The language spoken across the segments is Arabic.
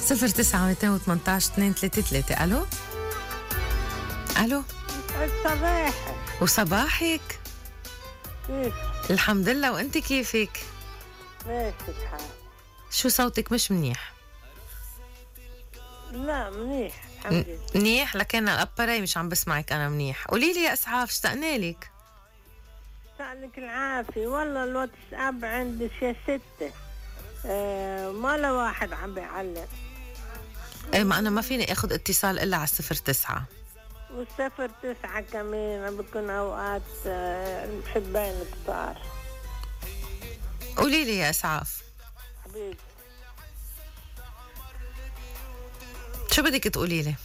09-218-233. ألو ألو. الصباح. وصباحك. كيف؟ الحمد لله، وأنت كيفك؟ ماشي الحال. شو صوتك مش منيح؟ لا منيح الحمد لله. منيح، لكن الأبراي مش عم بسمعك أنا منيح. قولي لي يا إسعاف، اشتقنا لك. يسألك العافية. والله الواتساب عندي شي 6 ما لا واحد عم بيعلق. ايه، ما أنا ما فيني أخذ اتصال إلا على 09. و09 كمان بكون أوقات محبين كتار. قولي لي يا إسعاف، حبيبي شو بدك تقولي لي؟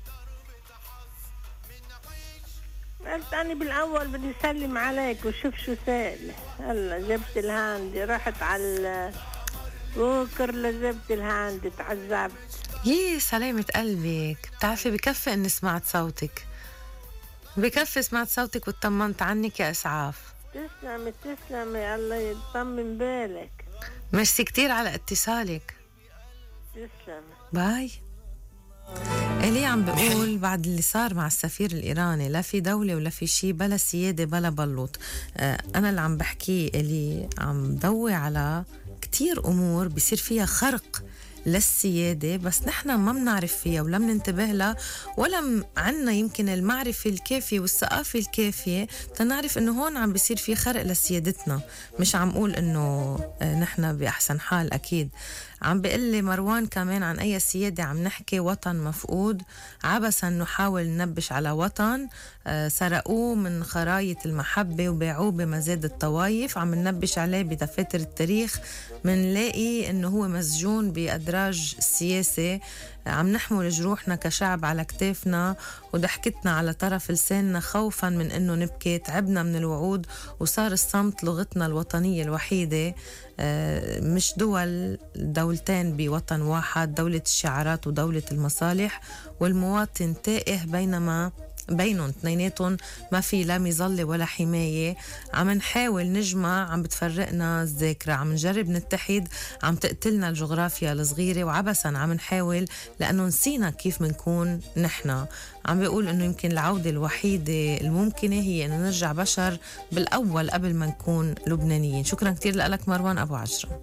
قلت أنا بالأول بدي أسلم عليك وشوف شو سائل. هلا جبت الهاندي، رحت على بكر لجبت الهاندي، تعذبت. يي سلامة قلبك. بتعرفي بكفي اني سمعت صوتك، بكفي سمعت صوتك واطمنت عنك يا إسعاف. تسلمي تسلمي، الله يطمن بالك. ميرسي كتير على اتصالك. تسلمي. باي. إلي عم بقول بعد اللي صار مع السفير الإيراني، لا في دولة ولا في شي، بلا سيادة بلا بلوط. أنا اللي عم بحكيه إلي عم ضوي على كتير أمور بيصير فيها خرق للسيادة، بس نحن ما بنعرف فيها ولا بننتبه لها، ولا عنا يمكن المعرفة الكافية والثقافة الكافية تنعرف إنه هون عم بيصير في خرق لسيادتنا. مش عم قول إنه نحن بأحسن حال، أكيد. عم بيقول لي مروان كمان عن أي سيادة عم نحكي وطن مفقود، عبسا نحاول ننبش على وطن سرقوه من خرايط المحبة وبيعوه بمزاد الطوايف، عم ننبش عليه بدفاتر التاريخ، منلاقي إنه هو مسجون بأدراج السياسة. عم نحمل جروحنا كشعب على كتافنا وضحكتنا على طرف لساننا خوفا من إنه نبكي. تعبنا من الوعود وصار الصمت لغتنا الوطنية الوحيدة. مش دولتين بوطن واحد، دولة الشعارات ودولة المصالح، والمواطن تائه بينما بينهم اثنيناتهم ما في لا مظلة ولا حماية. عم نحاول نجمع، عم بتفرقنا الذاكرة. عم نجرب نتحد، عم تقتلنا الجغرافيا الصغيرة. وعبسا عم نحاول لأنه نسينا كيف منكون نحن. عم بيقول إنه يمكن العودة الوحيدة الممكنة هي إنه نرجع بشر بالأول قبل ما نكون لبنانيين. شكرا كتير لك مروان أبو عجرة.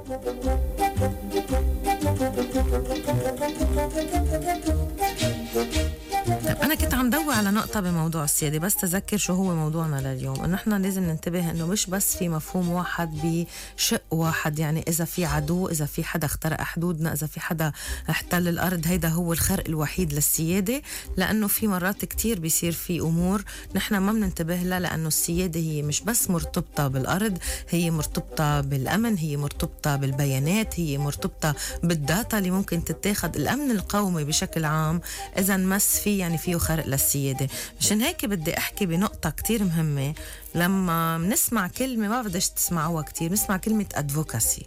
طيب، أنا كنت عم ضوي على نقطة بموضوع السيادة، بس تذكر شو هو موضوعنا لليوم. إنه إحنا لازم ننتبه إنه مش بس في مفهوم واحد بشق واحد، يعني إذا في عدو، إذا في حدا اخترق حدودنا، إذا في حدا احتل الأرض، هيدا هو الخرق الوحيد للسيادة. لأنه في مرات كتير بيصير في أمور نحن ما بننتبه لها، لأنه السيادة هي مش بس مرتبطة بالأرض، هي مرتبطة بالأمن، هي مرتبطة بالبيانات، هي مرتبطة بالداتا اللي ممكن تتاخد. الأمن القومي بشكل عام إذا مس فيه يعني فيه خرق للسيادة. مشان هيك بدي أحكي بنقطة كتير مهمة. لما بنسمع كلمة، ما بدش تسمعوها كتير، بنسمع كلمة advocacy.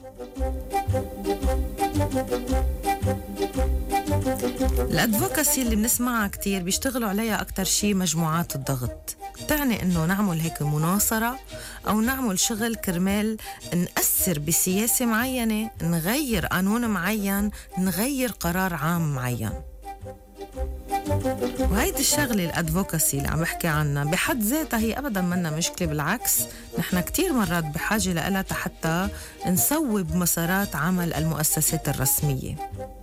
الادفوكاسي اللي بنسمعها كتير بيشتغلوا عليها أكتر شي مجموعات الضغط. تعني إنه نعمل هيك مناصرة أو نعمل شغل كرمال نأثر بسياسة معينة، نغير قانون معين، نغير قرار عام معين. وهيدي الشغلة الادفوكاسي اللي عم بحكي عنها بحد ذاتها هي أبدا منا مشكلة. بالعكس، نحن كتير مرات بحاجة لها حتى نصوب مسارات عمل المؤسسات الرسمية،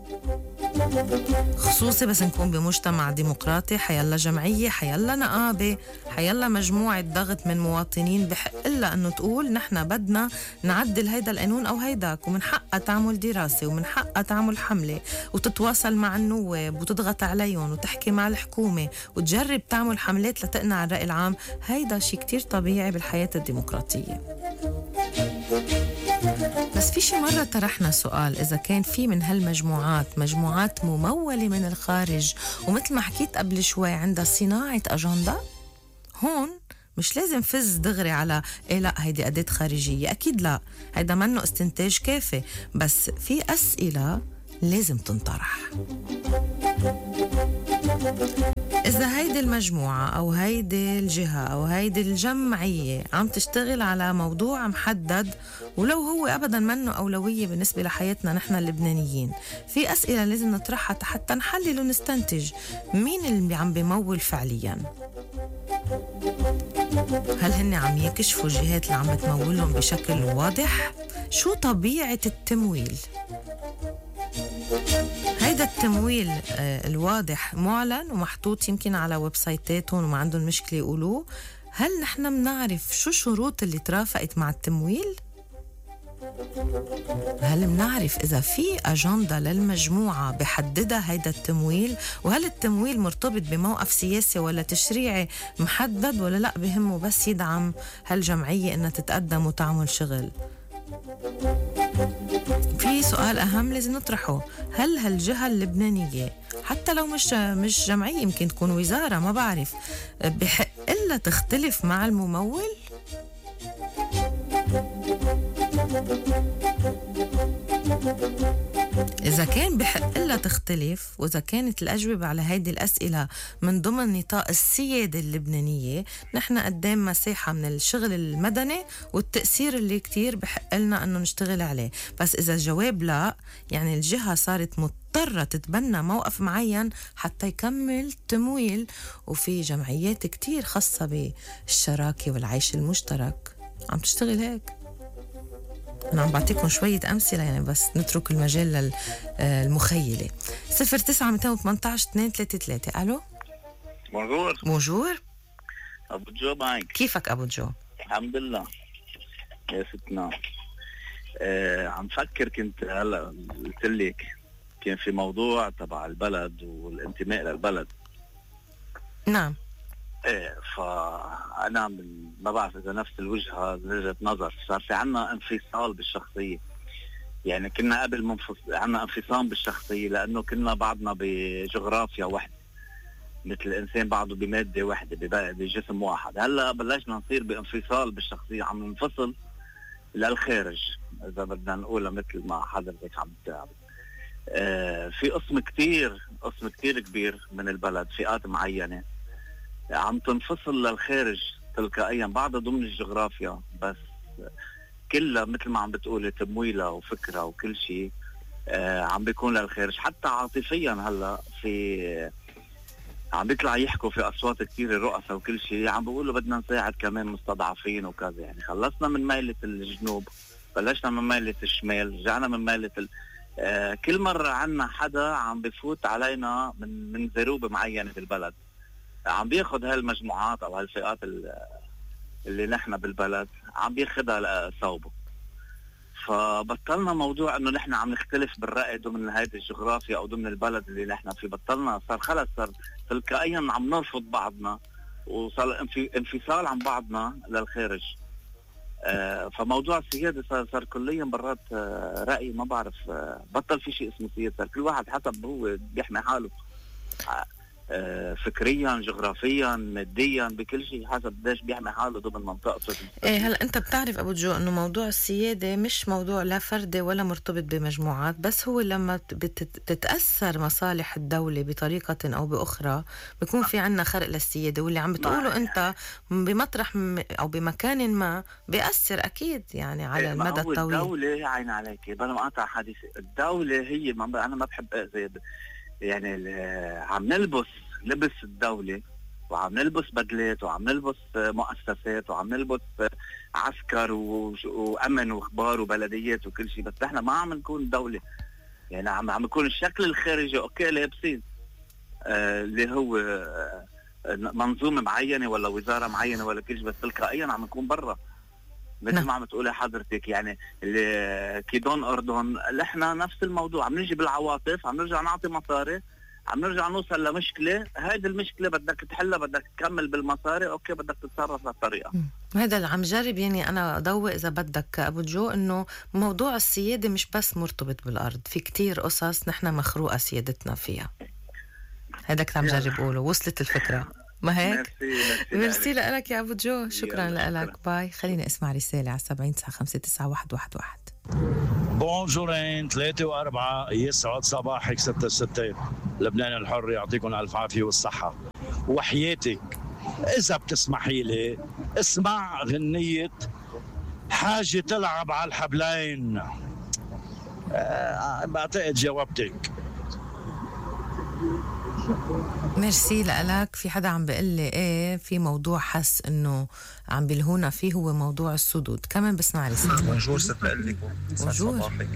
خصوصي بس نكون بمجتمع ديمقراطي. حيلا جمعية، حيلا نقابة، حيلا مجموعة ضغط من مواطنين بحق إلا أنه تقول نحن بدنا نعدل هيدا القانون أو هيداك، ومن حقها تعمل دراسة، ومن حقها تعمل حملة وتتواصل مع النواب وتضغط عليهم وتحكي مع الحكومة وتجرب تعمل حملات لتقنع الرأي العام. هيدا شي كتير طبيعي بالحياة الديمقراطية. بس في شي مرة طرحنا سؤال، إذا كان في من هالمجموعات مجموعات ممولة من الخارج، ومثل ما حكيت قبل شوي عندها صناعة أجندة، هون مش لازم فز دغري على إيه لا هيدي أداة خارجية. أكيد لا، هيدا منه استنتاج كافي، بس في أسئلة لازم تنطرح. إذا هيدي المجموعة أو هيدي الجهة أو هيدي الجمعية عم تشتغل على موضوع محدد، ولو هو أبدا منه أولوية بالنسبة لحياتنا نحن اللبنانيين، في أسئلة لازم نطرحها حتى نحلل ونستنتج مين اللي عم بيمول فعليا. هل هن عم يكشفوا الجهات اللي عم بتمولهم بشكل واضح؟ شو طبيعة التمويل؟ هيدا التمويل الواضح معلن ومحطوط يمكن على ويب سايتاتهم وما عندهم مشكلة يقولوه. هل نحن منعرف شو الشروط اللي ترافقت مع التمويل؟ هل منعرف إذا في أجندة للمجموعة بحددها هيدا التمويل؟ وهل التمويل مرتبط بموقف سياسي ولا تشريعي محدد، ولا لا بهمه بس يدعم هالجمعية إنها تتقدم وتعمل شغل؟ في سؤال أهم لازم نطرحه، هل هالجهة اللبنانية حتى لو مش جمعية، يمكن تكون وزارة، ما بعرف، بحق إلا تختلف مع الممول؟ إذا كان بحق إلا تختلف، وإذا كانت الأجوبة على هيدي الأسئلة من ضمن نطاق السيادة اللبنانية، نحن قدام مساحة من الشغل المدني والتأثير اللي كتير بحق لنا أنه نشتغل عليه. بس إذا الجواب لا، يعني الجهة صارت مضطرة تتبنى موقف معين حتى يكمل تمويل. وفي جمعيات كتير خاصة بالشراكة والعيش المشترك عم تشتغل هيك. أنا عم بعطيكم شوية أمثلة يعني، بس نترك المجال للمخيلة. 09218-233. ألو، بونجور. أبو جو معك. كيفك أبو جو؟ الحمد لله يا ستنا. عم فكر، كنت هلا قلت لك كان في موضوع تبع البلد والانتماء للبلد. نعم. فأنا ما بعرف إذا نفس وجهة نظر. صار في عنا انفصال بالشخصية، يعني كنا قبل عنا انفصام بالشخصية لأنه كنا بعضنا بجغرافيا واحدة، مثل الإنسان بعضه بمادة واحدة بجسم واحد. هلأ بلشنا نصير بانفصال بالشخصية، عم ننفصل للخارج إذا بدنا نقولها مثل ما حضرتك عم تعمل. في قسم كتير كبير من البلد، فئات معينة عم تنفصل للخارج تلقائيا، بعضها ضمن الجغرافيا، بس كلها مثل ما عم بتقولي تمويلها وفكرة وكل شيء عم بيكون للخارج. حتى عاطفيا هلا في عم بيطلع يحكوا في أصوات كتير الرؤساء وكل شيء، عم بيقولوا بدنا نساعد كمان مستضعفين وكذا. يعني خلصنا من ميلة الجنوب، بلشنا من ميلة الشمال، رجعنا من ميلة كل مرة عنا حدا عم بفوت علينا من ذروبة معينة بالبلد، عم بياخد هالمجموعات او هالفئات اللي نحن بالبلد عم بياخدها لصوبه. فبطلنا موضوع انه نحن عم نختلف بالرأي ضمن هيدي الجغرافيا او ضمن البلد اللي نحن فيه. بطلنا، صار خلص، صار تلقائيا عم نرفض بعضنا، وصار انفصال عن بعضنا للخارج. فموضوع السيادة صار كليا برات رأي، ما بعرف، بطل في شيء اسمه سيادة، صار كل واحد حسب هو بيحمي حاله فكريا، جغرافيا، ماديا، بكل شيء حسب قديش بيحمي حاله ضمن منطقته. هلا انت بتعرف ابو جو انه موضوع السياده مش موضوع لا فردي ولا مرتبط بمجموعات، بس هو لما بتتاثر مصالح الدوله بطريقه او باخرى بيكون في عنا خرق للسياده، واللي عم بتقوله انت بمطرح او بمكان ما بيأثر اكيد يعني على المدى الطويل. الدوله عين عليك، بلا ما اقطع حديثي، الدوله هي انا ما بحب اذي، يعني عم نلبس لبس الدولة، وعم نلبس بدلات، وعم نلبس مؤسسات، وعم نلبس عسكر وأمن وإخبار وبلديات وكل شيء، بس نحن ما عم نكون دولة. يعني عم يكون الشكل الخارجي أوكي لابسين اللي هو منظومة معينة ولا وزارة معينة ولا كل شيء، بس تلقائيا عم نكون برا مثل ما عم تقولي حضرتك. يعني اللي كيدون أردن، نحن نفس الموضوع، عم نجي بالعواطف، عم نرجع نعطي مصاري، عم نرجع نوصل لمشكلة. هيدي المشكلة بدك تحلها، بدك تكمل بالمصاري، أوكي بدك تتصرف للطريقة. هذا اللي عم جرب يعني أنا أضوء إذا بدك أبو جو، إنه موضوع السيادة مش بس مرتبط بالأرض، في كتير قصص نحن مخروقة سيادتنا فيها. هذا كنت عم جرب أقوله، وصلت الفكرة ما هيك؟ ميرسي لك يا أبو جو، شكرا لك، باي. خلينا اسمع رسالة على 70-959-111. بونجورين 3 و4، يسعد صباحك 6 لبنان الحر، يعطيكم الف عافيه والصحه. وحياتك إذا بتسمحي لي اسمع غنية حاجة تلعب على الحبلين. بعتقد جاوبتك. ميرسي لك. في حدا عم بيقول لي ايه في موضوع حس انه عم بيلهونا فيه، هو موضوع السدود. كمان بسمع رسالة. بونجور ست لك بونجور. صباحك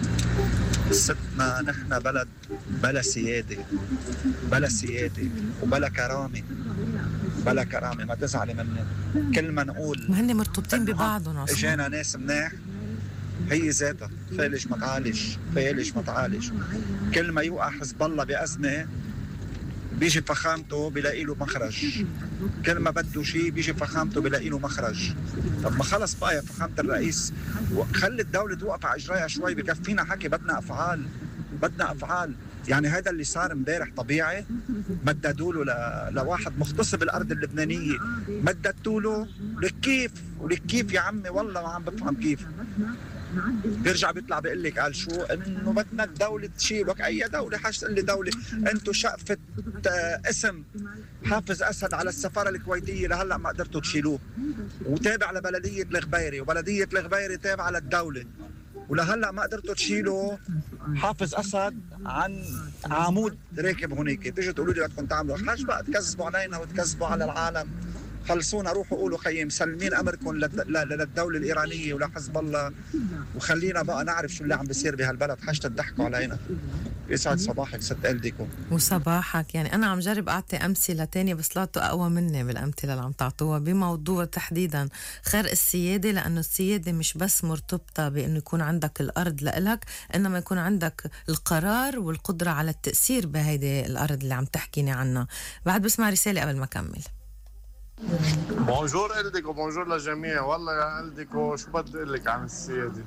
ستنا. نحن بلد بلا سيادة، بلا سيادة وبلا كرامة، بلا كرامة. ما تزعلي مني كل ما نقول ما هن مرتبطين ببعضهم اصلا. اجانا ناس مناح، هي ذاتها فالج ما تعالج، فالج ما تعالج. كل ما يوقع حزب الله بأزمة بيجي فخامته بلاقي له مخرج. كل ما بده شيء بيجي فخامته بلاقي له مخرج. طب ما خلص بقى يا فخامة الرئيس، خلي الدولة توقف على اجرائها شوي. بكفينا حكي، بدنا افعال، بدنا افعال. يعني هذا اللي صار امبارح طبيعي؟ مددوا له لواحد مختص بالارض اللبنانيه، مددتوا له لك كيف ولك كيف يا عمي؟ والله ما عم بفهم كيف. بيرجع بيطلع بيقول لك قال شو انه بدنا الدوله تشيلك. اي دوله؟ حاج تقول لي دوله؟ انتم شقفه اسم حافظ اسد على السفاره الكويتيه لهلا ما قدرتوا تشيلوه، وتابع لبلديه الغبيري، وبلديه الغبيري تابعه للدوله، ولهلا ما قدرتوا تشيلوا حافظ اسد عن عمود راكب هونيك. تيجوا تقولوا لي بدكم تعملوا حاج بقى تكذبوا علينا وتكذبوا على العالم. خلصونا، روحوا قولوا خيي مسلمين امركم للدوله الايرانيه ولحزب الله، وخلينا بقى نعرف شو اللي عم بيصير بهالبلد. حاج تضحكوا علينا. يسعد صباحك ست قلديكم. وصباحك. يعني أنا عم جرب أعطي أمثلة تانية بس طلعتوا أقوى مني بالأمثلة اللي عم تعطوها بموضوع تحديدا خرق السيادة، لأنه السيادة مش بس مرتبطة بأنه يكون عندك الأرض لإلك، إنما يكون عندك القرار والقدرة على التأثير بهيدي الأرض اللي عم تحكيني عنها. بعد بسمع رسالة قبل ما أكمل. بونجور قلدك وبونجور للجميع. والله يا قلدك شو بدي اقول لك عن السيادة؟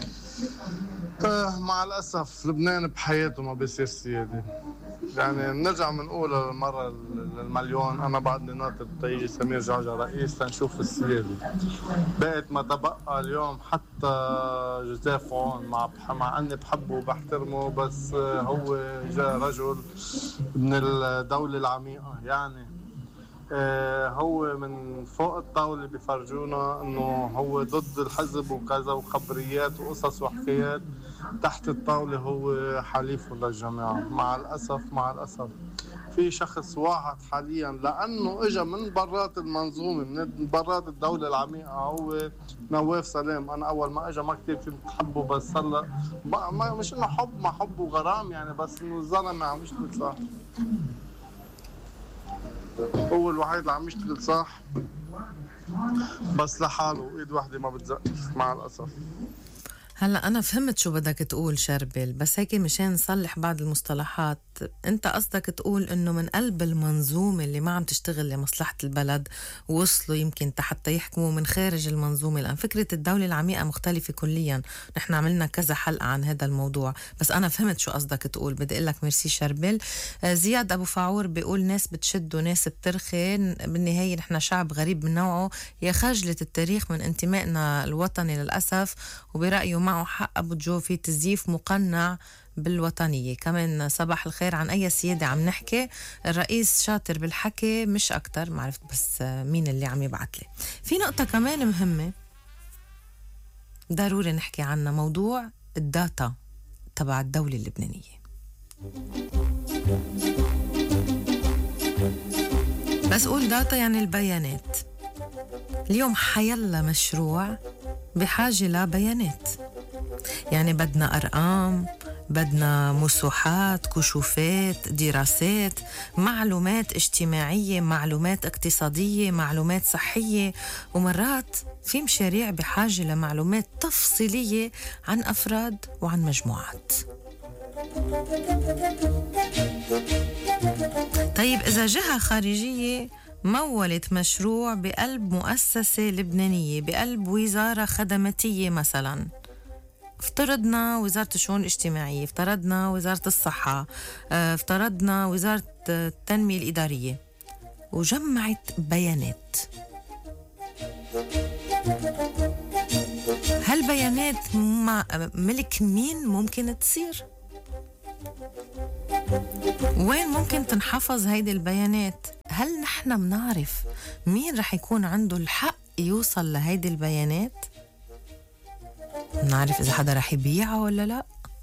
مع الأسف لبنان بحياته ما بيصير سيادة. يعني بنرجع بنقول المرة المليون أنا بعدني ناطر تيجي سمير جعجع رئيس تنشوف السيادة. بقت ما تبقى اليوم حتى جوزيف عون مع أني بحبه وبحترمه، بس هو جاء رجل من الدولة العميقة. يعني هو من فوق الطاولة بيفرجونا انه هو ضد الحزب وكذا وخبريات وقصص وحكايات، تحت الطاولة هو حليف للجماعة. مع الأسف في شخص واحد حاليا لأنه اجى من برات المنظومة، من برات الدولة العميقة، هو نواف سلام. أنا أول ما اجى ما كتير كنت حبه، بس هلا مش إنه حب، ما حب وغرام يعني، بس إنه الزلمة عم يشتغل صح. هو الوحيد اللي عم يشتغل صح بس لحاله، ايد واحدة ما بتزقف مع الأسف. هلا أنا فهمت شو بدك تقول شربل، بس هيك مشان نصلح بعض المصطلحات. أنت قصدك تقول إنه من قلب المنظومة اللي ما عم تشتغل لمصلحة البلد وصلوا يمكن حتى يحكموا من خارج المنظومة، لأن فكرة الدولة العميقة مختلفة كليا. نحن عملنا كذا حلقة عن هذا الموضوع، بس أنا فهمت شو قصدك تقول. بدي أقول لك ميرسي شربل. زياد أبو فاعور بيقول ناس بتشد وناس بترخي، بالنهاية نحن شعب غريب من نوعه، يا خجلة التاريخ من انتمائنا الوطني للأسف. وبرأيه معه حق أبو جو في تزييف مقنع بالوطنية. كمان صباح الخير، عن أي سيادة عم نحكي؟ الرئيس شاطر بالحكي مش أكتر. ما عرفت بس مين اللي عم يبعت لي. في نقطة كمان مهمة ضروري نحكي عنها، موضوع الداتا تبع الدولة اللبنانية. بس قول داتا يعني البيانات. اليوم حيلا مشروع بحاجة لبيانات، يعني بدنا أرقام، بدنا مسوحات، كشوفات، دراسات، معلومات اجتماعية، معلومات اقتصادية، معلومات صحية، ومرات في مشاريع بحاجة لمعلومات تفصيلية عن أفراد وعن مجموعات. طيب إذا جهة خارجية مولت مشروع بقلب مؤسسة لبنانية، بقلب وزارة خدماتية مثلا، افترضنا وزارة الشؤون الاجتماعية، افترضنا وزارة الصحة، افترضنا وزارة التنمية الإدارية، وجمعت بيانات، هالبيانات ملك مين ممكن تصير؟ وين ممكن تنحفظ هيدي البيانات؟ هل نحن بنعرف مين رح يكون عنده الحق يوصل لهيدي البيانات؟ بنعرف إذا حدا رح يبيعها ولا لا؟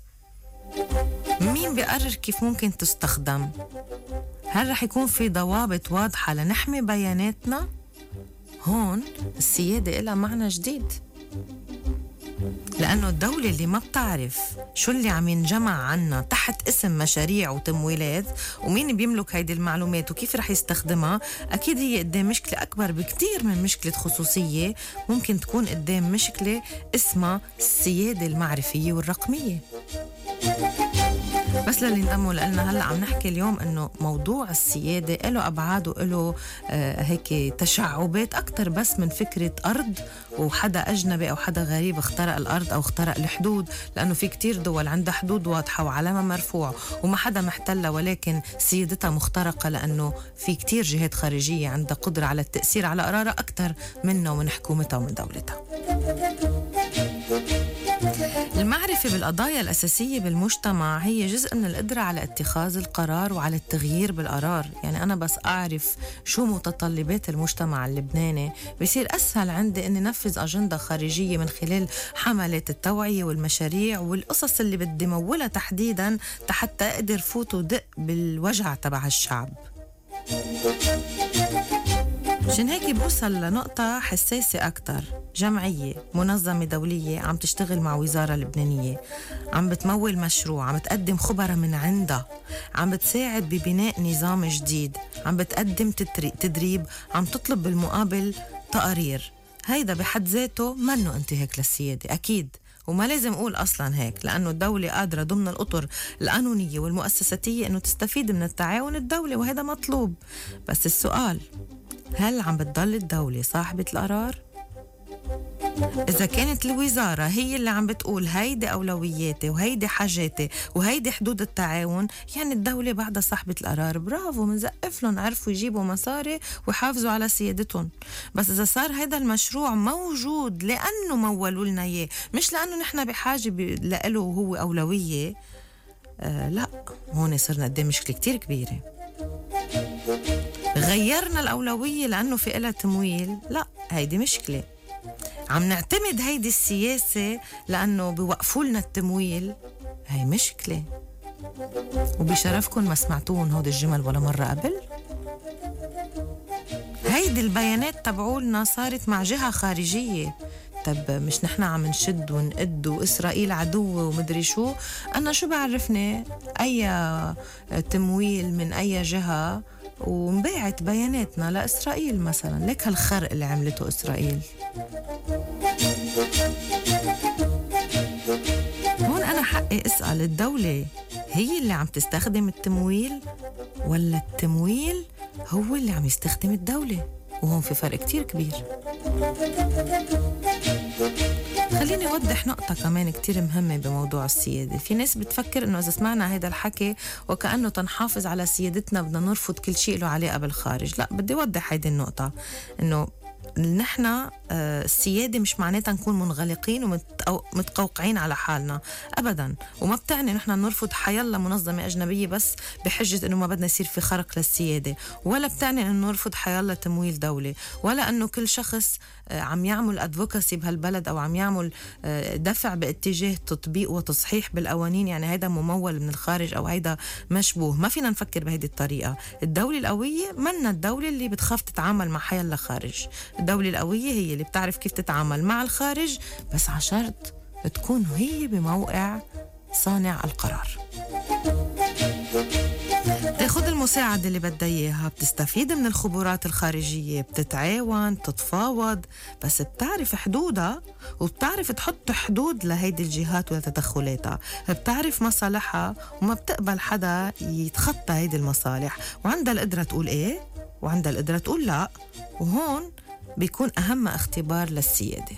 مين بيقرر كيف ممكن تستخدم؟ هل رح يكون في ضوابط واضحة لنحمي بياناتنا؟ هون السيادة إلها معنى جديد، لأنه الدولة اللي ما بتعرف شو اللي عم ينجمع عنا تحت اسم مشاريع وتمويلات ومين بيملك هيدي المعلومات وكيف رح يستخدمها، أكيد هي قدام مشكلة أكبر بكتير من مشكلة خصوصية، ممكن تكون قدام مشكلة اسمها السيادة المعرفية والرقمية. بس للي انضموا لنا هلا عم نحكي اليوم انه موضوع السياده له ابعاد وله هيك تشعبات اكثر بس من فكره ارض وحدا اجنبي او حدا غريب اخترق الارض او اخترق الحدود، لانه في كتير دول عندها حدود واضحه وعلامه مرفوعه وما حدا محتلها، ولكن سيادتها مخترقه لانه في كتير جهات خارجيه عندها قدره على التاثير على قرارها اكثر منها ومن حكومتها ومن دولتها. المعرفة بالقضايا الأساسية بالمجتمع هي جزء من القدرة على اتخاذ القرار وعلى التغيير بالقرار. يعني أنا بس أعرف شو متطلبات المجتمع اللبناني بيصير أسهل عندي أني نفذ أجندة خارجية من خلال حملات التوعية والمشاريع والقصص اللي بدي مولها تحديدا حتى أقدر فوت ودق بالوجع تبع الشعب. عشان هيك بوصل لنقطة حساسة أكتر. جمعية منظمة دولية عم تشتغل مع وزارة لبنانية، عم بتمول مشروع، عم بتقدم خبرة من عندها، عم بتساعد ببناء نظام جديد، عم بتقدم تدريب، عم تطلب بالمقابل تقارير. هيدا بحد ذاته منه انتهاك للسيادة أكيد، وما لازم أقول أصلا هيك، لأنه الدولة قادرة ضمن الأطر القانونية والمؤسساتية أنه تستفيد من التعاون الدولي وهذا مطلوب. بس السؤال، هل عم بتضل الدولة صاحبة القرار؟ إذا كانت الوزارة هي اللي عم بتقول هيدي أولوياتي وهيدي حاجاتي وهيدي حدود التعاون، يعني الدولة بعدها صاحبة القرار. برافو، منزقف لهم، عرفوا يجيبوا مصاري ويحافظوا على سيادتهم. بس إذا صار هيدا المشروع موجود لأنه مولوا لنا إياه، مش لأنه نحن بحاجة لإله وهو أولوية، لا، هون صرنا قدام مشكلة كتير كبيرة. غيرنا الأولوية لأنه في إلها تمويل، لا، هيدي مشكلة. عم نعتمد هيدي السياسة لأنه بيوقفوا لنا التمويل، هاي مشكلة. وبشرفكن ما سمعتوهم هود الجمل ولا مرة قبل. هيدي البيانات تبعولنا صارت مع جهة خارجية. طب مش نحن عم نشد ونقد وإسرائيل عدوة ومدري شو؟ أنا شو بعرفني أي تمويل من أي جهة ومبيعت بياناتنا لإسرائيل مثلا؟ ليك هالخرق اللي عملته إسرائيل. هون أنا حقي أسأل، الدولة هي اللي عم تستخدم التمويل ولا التمويل هو اللي عم يستخدم الدولة؟ وهون في فرق كتير كبير. خليني أوضح نقطة كمان كتير مهمة بموضوع السيادة. في ناس بتفكر إنه إذا سمعنا هيدا الحكي وكأنه تنحافظ على سيادتنا بدنا نرفض كل شيء له علاقة بالخارج. لا، بدي أوضح هيدي النقطة، إنه نحن السيادة مش معناتها نكون منغلقين ومتقوقعين على حالنا أبدا، وما بتعني نحن نرفض حيالله منظمة أجنبية بس بحجة إنه ما بدنا يصير في خرق للسيادة، ولا بتعني إنه نرفض حيالله تمويل دولي، ولا إنه كل شخص عم يعمل أدفوكاسي بهالبلد أو عم يعمل دفع باتجاه تطبيق وتصحيح بالقوانين يعني هيدا ممول من الخارج أو هيدا مشبوه. ما فينا نفكر بهيدي الطريقة. الدولة القوية منا الدولة اللي بتخاف تتعامل مع حيالله خارج. الدولة القوية هي اللي بتعرف كيف تتعامل مع الخارج، بس على شرط تكون هي بموقع صانع القرار. تاخد المساعدة اللي بدها إياها، بتستفيد من الخبرات الخارجية، بتتعاون، تتفاوض، بس بتعرف حدودها وبتعرف تحط حدود لهيدي الجهات ولتدخلاتها، بتعرف مصالحها وما بتقبل حدا يتخطى هيدي المصالح، وعندها القدرة تقول إيه وعندها القدرة تقول لا. وهون بيكون أهم اختبار للسيادة.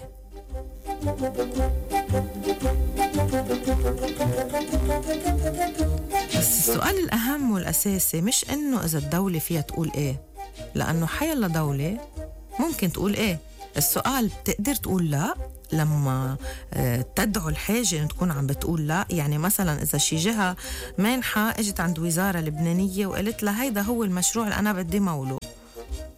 بس السؤال الأهم والأساسي مش إنه إذا الدولة فيها تقول إيه، لأنه حيالله دولة ممكن تقول إيه. السؤال بتقدر تقول لا لما تدعو الحاجة إن تكون عم بتقول لا. يعني مثلا إذا شي جهة مانحة اجت عند وزارة لبنانية وقالت لها هيدا هو المشروع اللي أنا بدي موله،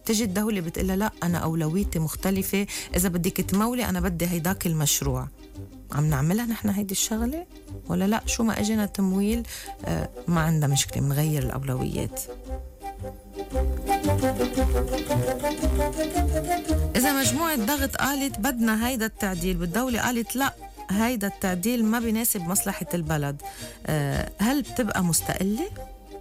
بتجي الدولة بتقلها لا أنا أولويتي مختلفة، إذا بدك تمولي أنا بدي هيداك المشروع. عم نعملها نحن هيدي الشغلة ولا لا؟ شو ما اجينا تمويل ما عندها مشكلة، منغير الأولويات. إذا مجموعة ضغط قالت بدنا هيدا التعديل والدولة قالت لا هيدا التعديل ما بيناسب مصلحة البلد، هل بتبقى مستقلة؟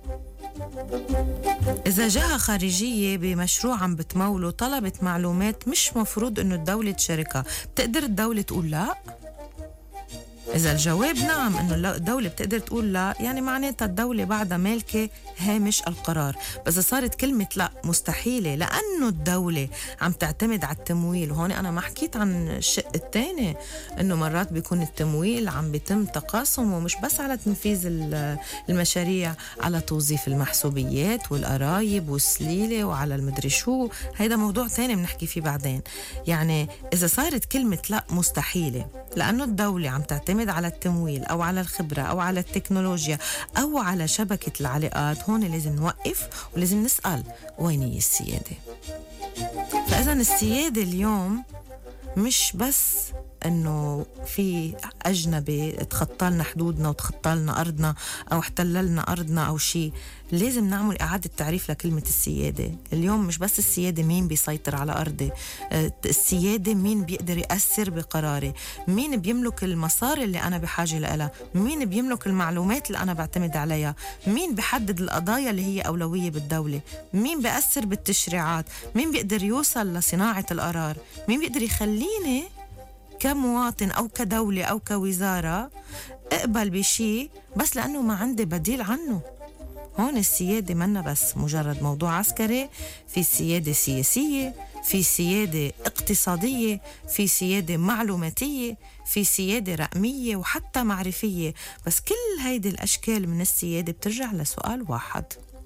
إذا جهة خارجية بمشروع عم بتموله طلبت معلومات مش مفروض إنه الدولة تشاركها، بتقدر الدولة تقول لا؟ إذا الجواب نعم إنه الدولة بتقدر تقول لا، يعني معناتها الدولة بعدها مالكة هامش القرار. بس إذا صارت كلمة لا مستحيلة لأنه الدولة عم تعتمد على التمويل، وهون أنا ما حكيت عن الشق الثاني إنه مرات بيكون التمويل عم بيتم تقاسمه مش بس على تنفيذ المشاريع، على توظيف المحسوبيات والقرايب والسليلة وعلى المدري شو، هيدا موضوع ثاني بنحكي فيه بعدين. يعني إذا صارت كلمة لا مستحيلة لأنه الدولة عم تعتمد على التمويل أو على الخبرة أو على التكنولوجيا أو على شبكة العلاقات، هون لازم نوقف ولازم نسأل وين هي السيادة. فإذا السيادة اليوم مش بس انه في اجنبي تخطى لنا حدودنا وتخطى لنا ارضنا او احتللنا ارضنا او شيء، لازم نعمل اعاده تعريف لكلمه السياده. اليوم مش بس السياده مين بيسيطر على ارضي، السياده مين بيقدر ياثر بقراري، مين بيملك المصاري اللي انا بحاجه لها، مين بيملك المعلومات اللي انا بعتمد عليها، مين بيحدد القضايا اللي هي اولويه بالدوله، مين بياثر بالتشريعات، مين بيقدر يوصل لصناعه القرار، مين بيقدر يخليني كمواطن أو كدولة أو كوزارة اقبل بشي بس لأنه ما عندي بديل عنه. هون السيادة منا بس مجرد موضوع عسكري، في سيادة سياسية، في سيادة اقتصادية، في سيادة معلوماتية، في سيادة رقمية وحتى معرفية. بس كل هيدي الأشكال من السيادة بترجع لسؤال واحد: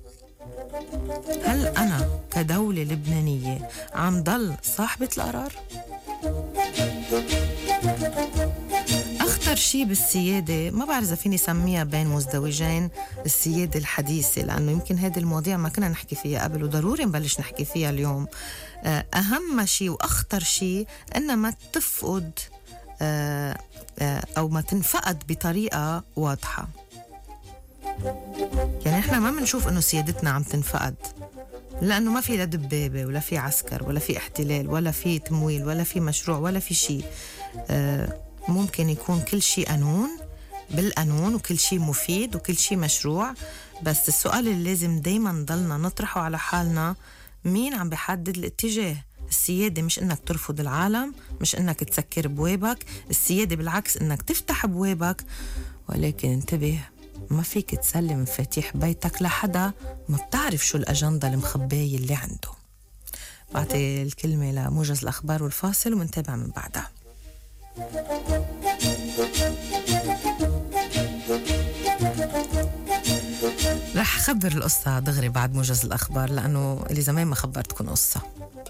هل أنا كدولة لبنانية عم ضل صاحبة القرار؟ أخطر شيء بالسيادة، ما بعرف إذا فيني سميها بين مزدوجين، السيادة الحديثة، لأنه يمكن هذه المواضيع ما كنا نحكي فيها قبل وضروري نبلش نحكي فيها اليوم. أهم شيء وأخطر شيء إنها ما تفقد أو ما تنفقد بطريقة واضحة. يعني إحنا ما بنشوف إنه سيادتنا عم تنفقد، لأنه ما في لا دبابة ولا في عسكر ولا في احتلال ولا في تمويل ولا في مشروع ولا في شيء. ممكن يكون كل شيء قانون بالقانون وكل شيء مفيد وكل شيء مشروع، بس السؤال اللي لازم دايما نضلنا نطرحه على حالنا: مين عم بيحدد الاتجاه؟ السيادة مش إنك ترفض العالم، مش إنك تسكر بوابك، السيادة بالعكس إنك تفتح بوابك. ولكن انتبه، ما فيك تسلم مفاتيح بيتك لحدا ما بتعرف شو الأجندة المخبية اللي عنده. بعطي الكلمة لموجز الأخبار والفاصل ومنتابع من بعدها. رح خبر القصة دغري بعد موجز الأخبار، لأنه اللي زمان ما خبرتكم قصة.